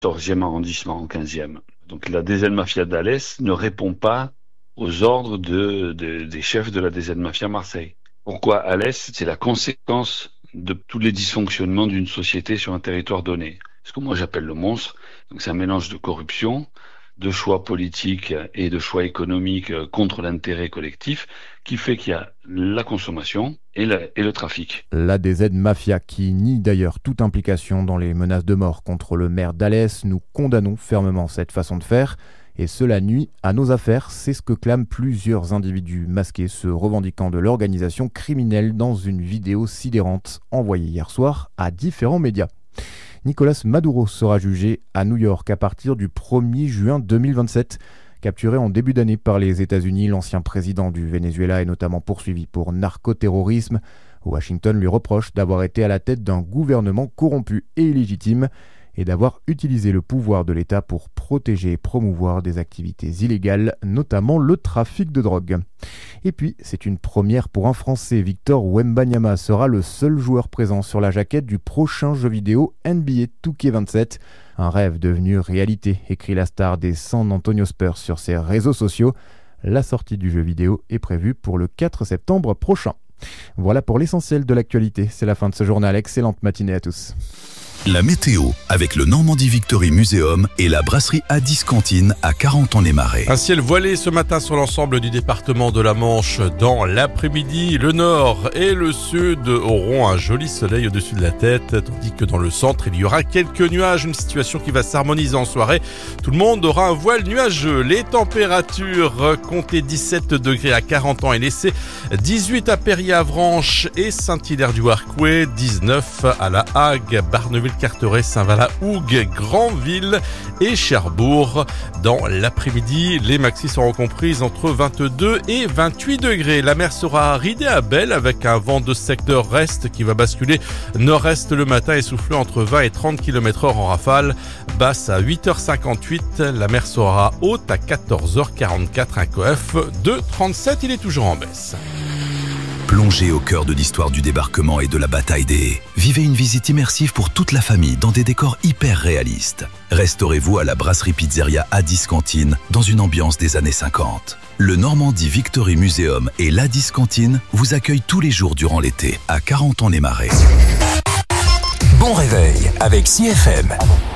14e arrondissement, en 15e. Donc la DZ Mafia d'Alès ne répond pas aux ordres des chefs de la DZ Mafia Marseille. Pourquoi Alès? C'est la conséquence de tous les dysfonctionnements d'une société sur un territoire donné. Ce que moi j'appelle le monstre, donc c'est un mélange de corruption, de choix politiques et de choix économiques contre l'intérêt collectif qui fait qu'il y a la consommation et le trafic. La DZ Mafia qui nie d'ailleurs toute implication dans les menaces de mort contre le maire d'Alès. Nous condamnons fermement cette façon de faire et cela nuit à nos affaires. C'est ce que clament plusieurs individus masqués se revendiquant de l'organisation criminelle dans une vidéo sidérante envoyée hier soir à différents médias. Nicolas Maduro sera jugé à New York à partir du 1er juin 2027. Capturé en début d'année par les États-Unis, l'ancien président du Venezuela est notamment poursuivi pour narcoterrorisme. Washington lui reproche d'avoir été à la tête d'un gouvernement corrompu et illégitime et d'avoir utilisé le pouvoir de l'État pour protéger et promouvoir des activités illégales, notamment le trafic de drogue. Et puis, c'est une première pour un Français. Victor Wembanyama sera le seul joueur présent sur la jaquette du prochain jeu vidéo NBA 2K27. Un rêve devenu réalité, écrit la star des San Antonio Spurs sur ses réseaux sociaux. La sortie du jeu vidéo est prévue pour le 4 septembre prochain. Voilà pour l'essentiel de l'actualité. C'est la fin de ce journal. Excellente matinée à tous. La météo avec le Normandie Victory Museum et la brasserie Addis Cantine à Carentan-les-Marais. Un ciel voilé ce matin sur l'ensemble du département de la Manche. Dans l'après-midi, le nord et le sud auront un joli soleil au-dessus de la tête, tandis que dans le centre, il y aura quelques nuages, une situation qui va s'harmoniser en soirée. Tout le monde aura un voile nuageux. Les températures, comptez 17 degrés à Carentan et l'Essai, 18 à Périer-Avranches et Saint-Hilaire-du-Harcouët, 19 à La Hague, Barneville, Carteret, Saint-Valin-Hougue, Granville et Cherbourg. Dans l'après-midi, les maxis seront comprises entre 22 et 28 degrés. La mer sera ridée à Belle avec un vent de secteur est qui va basculer nord-est le matin et souffler entre 20 et 30 km/h en rafale. Basse à 8h58, la mer sera haute à 14h44, un coef de 37, il est toujours en baisse. Plongez au cœur de l'histoire du débarquement et de la bataille des haies. Vivez une visite immersive pour toute la famille dans des décors hyper réalistes. Restaurez-vous à la brasserie pizzeria Addis Cantine dans une ambiance des années 50. Le Normandie Victory Museum et l'Addis Cantine vous accueillent tous les jours durant l'été à Carentan-les-Marais. Bon réveil avec CFM.